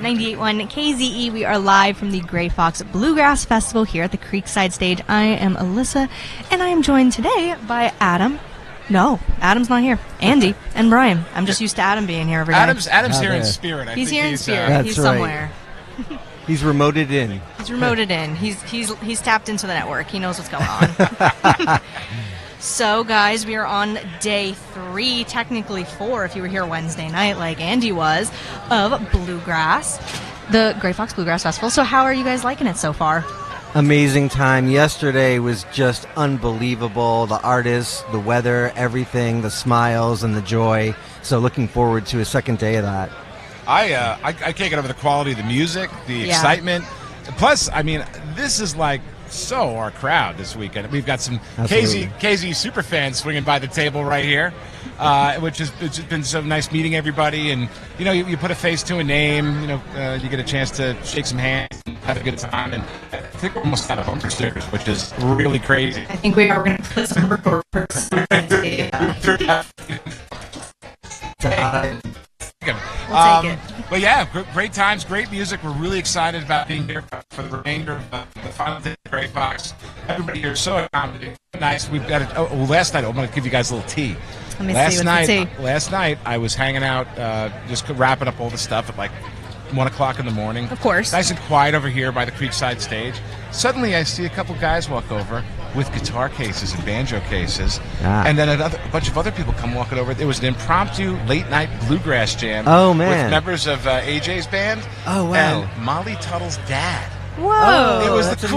98.1 KZE. We are live from the Gray Fox Bluegrass Festival here at the Creekside Stage. I am Alyssa, and I am joined today by Adam. No, Adam's not here. Andy and Brian. I'm just used to Adam being here every day. Adam's here in spirit. He's here in spirit. He's somewhere. He's remoted in. He's tapped into the network. He knows what's going on. So, guys, we are on day 3, technically 4 if you were here Wednesday night like Andy was, of Bluegrass, the Gray Fox Bluegrass Festival. So how are you guys liking it so far? Amazing time. Yesterday was just unbelievable. The artists, the weather, everything, the smiles and the joy. So looking forward to a second day of that. I can't get over the quality of the music, the excitement. Plus, I mean, this is like so our crowd this weekend. We've got some KZ super fans swinging by the table right here, which has been so nice meeting everybody. And you know, you put a face to a name. You know, you get a chance to shake some hands, and have a good time. And I think we're almost out of bumper stickers, which is really crazy. I think we are going to put some record. We'll take it. But yeah, great times, great music. We're really excited about being here for the remainder of the final day of Gray Fox. Everybody here is so accommodating, nice. We've got last night, I'm going to give you guys a little tea. Let me see what's the tea. Last night, I was hanging out, just wrapping up all the stuff at like 1 o'clock in the morning. Of course. Nice and quiet over here by the Creekside Stage. Suddenly, I see a couple guys walk over with guitar cases and banjo cases, and then a bunch of other people come walking over. It was an impromptu late-night bluegrass jam with members of AJ's band and Molly Tuttle's dad. Whoa! It was the